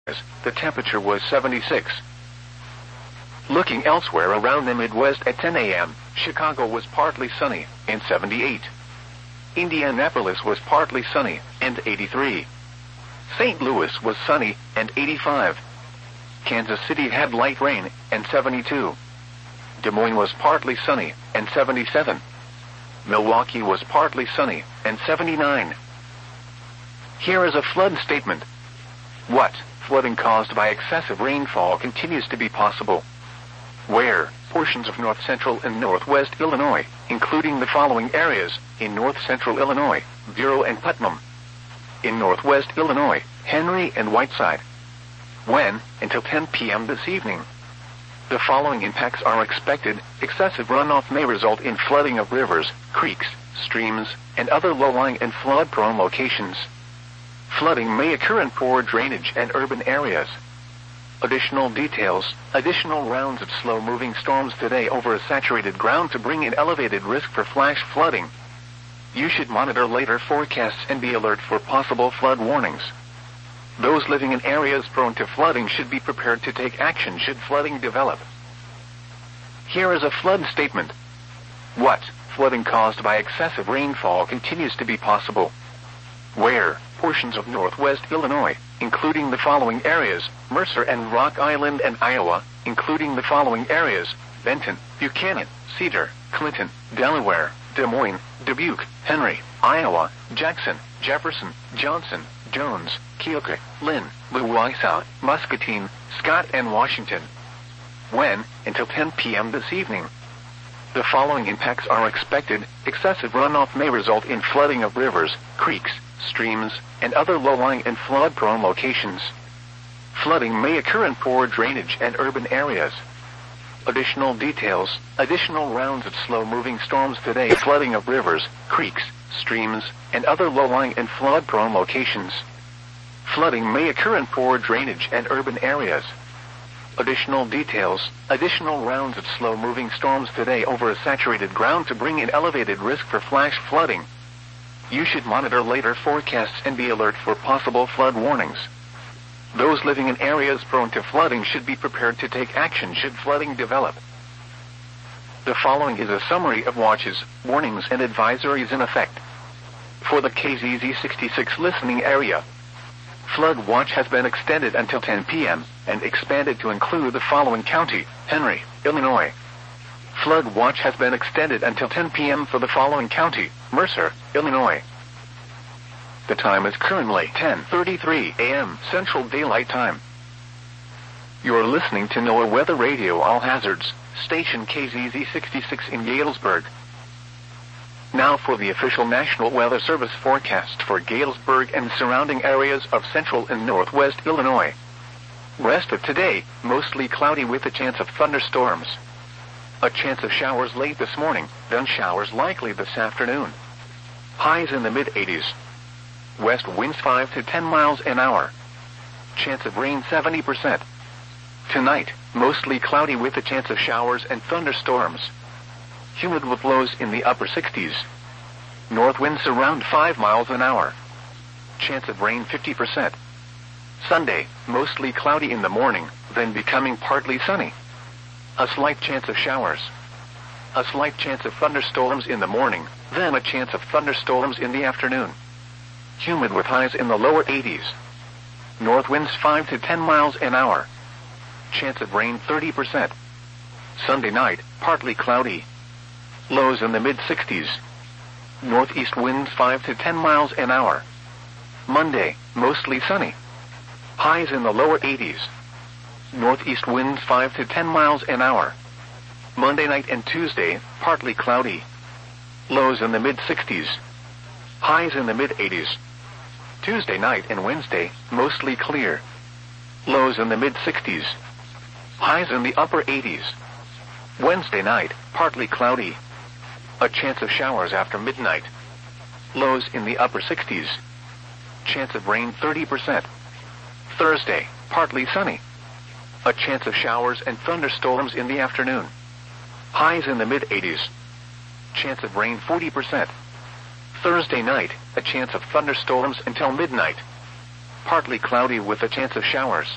The temperature was 76. Looking elsewhere around the Midwest at 10 a.m., Chicago was partly sunny and 78. Indianapolis was partly sunny and 83. St. Louis was sunny and 85. Kansas City had light rain and 72. Des Moines was partly sunny and 77. Milwaukee was partly sunny and 79. Here is a flood statement. What? Flooding caused by excessive rainfall continues to be possible. Where? Portions of north central and northwest Illinois, including the following areas: in north central Illinois, Bureau and Putnam. In northwest Illinois, Henry and Whiteside. When? Until 10 p.m. this evening. The following impacts are expected. Excessive runoff may result in flooding of rivers, creeks, streams, and other low-lying and flood-prone locations. Flooding may occur in poor drainage and urban areas. Additional details: additional rounds of slow-moving storms today over a saturated ground to bring in elevated risk for flash flooding. You should monitor later forecasts and be alert for possible flood warnings. Those living in areas prone to flooding should be prepared to take action should flooding develop. Here is a flood statement. What? Flooding caused by excessive rainfall continues to be possible. Where? Portions of northwest Illinois, including the following areas: Mercer and Rock Island and Iowa, including the following areas: Benton, Buchanan, Cedar, Clinton, Delaware, Des Moines, Dubuque, Henry, Iowa, Jackson, Jefferson, Johnson, Jones, Keokuk, Lynn, Wauwaisan, Muscatine, Scott, and Washington. When? Until 10 p.m. this evening. The following impacts are expected. Excessive runoff may result in flooding of rivers, creeks, streams, and other low-lying and flood-prone locations. Flooding may occur in poor drainage and urban areas. Additional details: additional rounds of slow-moving storms today. Flooding of rivers, creeks, streams, and other low-lying and flood-prone locations. Flooding may occur in poor drainage and urban areas. Additional details: additional rounds of slow-moving storms today over a saturated ground to bring in elevated risk for flash flooding. You should monitor later forecasts and be alert for possible flood warnings. Those living in areas prone to flooding should be prepared to take action should flooding develop. The following is a summary of watches, warnings, and advisories in effect. For the KZZ66 listening area, flood watch has been extended until 10 p.m. and expanded to include the following county: Henry, Illinois. Flood watch has been extended until 10 p.m. for the following county: Mercer, Illinois. The time is currently 10:33 a.m. Central Daylight Time. You're listening to NOAA Weather Radio All Hazards, station KZZ66 in Galesburg. Now for the official National Weather Service forecast for Galesburg and surrounding areas of central and northwest Illinois. Rest of today, mostly cloudy with a chance of thunderstorms. A chance of showers late this morning, then showers likely this afternoon. Highs in the mid-80s. West winds 5 to 10 miles an hour. Chance of rain 70%. Tonight, mostly cloudy with a chance of showers and thunderstorms. Humid with lows in the upper 60s. North winds around 5 miles an hour. Chance of rain 50%. Sunday, mostly cloudy in the morning, then becoming partly sunny. A slight chance of showers. A slight chance of thunderstorms in the morning, then a chance of thunderstorms in the afternoon. Humid with highs in the lower 80s. North winds 5 to 10 miles an hour. Chance of rain 30%. Sunday night, partly cloudy. Lows in the mid-60s. Northeast winds 5 to 10 miles an hour. Monday, mostly sunny. Highs in the lower 80s. Northeast winds 5 to 10 miles an hour. Monday night and Tuesday, partly cloudy. Lows in the mid-60s. Highs in the mid-80s. Tuesday night and Wednesday, mostly clear. Lows in the mid-60s. Highs in the upper 80s. Wednesday night, partly cloudy. A chance of showers after midnight. Lows in the upper 60s. Chance of rain 30%. Thursday, partly sunny. A chance of showers and thunderstorms in the afternoon. Highs in the mid-80s. Chance of rain 40%. Thursday night, a chance of thunderstorms until midnight. Partly cloudy with a chance of showers.